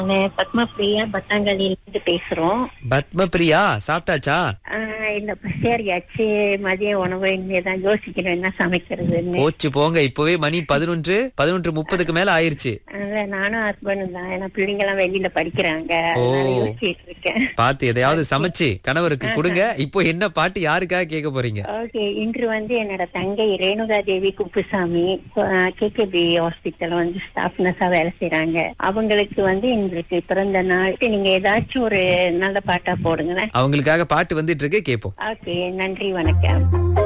பத்மா பிரியா பத்தாங்கல்லில இருந்து பேசுறோம். பத்மபிரியா சாப்பிட்டாச்சா? இல்ல பசியாரியாச்சு. மதிய உணவு இனிமேதான் யோசிக்கணும் என்ன சமைக்கிறதுன்னு. போச்சு போங்க, இப்பவே மணி 11:30 மேல ஆயிருச்சு. நானும் ஹஸ்பண்டும் தான், ஏன்னா பிள்ளைங்க எல்லாம் வெளியில படிக்கிறாங்க. யோசிச்சுட்டு இருக்கேன். பாத்து எதையாவது சமைச்சு கணவருக்கு கொடுங்க. இப்போ என்ன பாட்டு யாருக்காக கேட்க போறீங்க? ஓகே, இன்று என்னோட தங்கை ரேணுகா தேவி குப்புசாமி கேகேபி ஹாஸ்பிட்டல் ஸ்டாஃப் நர்ஸா வேலை செய்யறாங்க. அவங்களுக்கு இன்றைக்கு பிறந்த நாள். நீங்க ஏதாச்சும் ஒரு நல்ல பாட்டா போடுங்க. அவங்களுக்காக பாட்டு வந்துட்டு இருக்கு, கேட்போம். ஓகே, நன்றி, வணக்கம்.